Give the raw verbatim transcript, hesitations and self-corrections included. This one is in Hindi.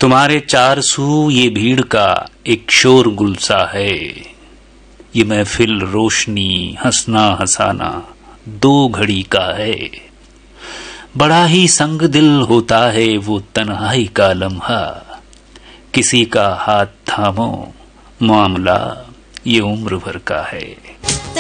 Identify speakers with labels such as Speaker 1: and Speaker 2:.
Speaker 1: तुम्हारे चार सू ये भीड़ का एक शोर गुलसा है, ये महफिल रोशनी हंसना हंसाना दो घड़ी का है। बड़ा ही संग दिल होता है वो तन्हाई का लम्हा, किसी का हाथ थामो मामला ये उम्र भर का है।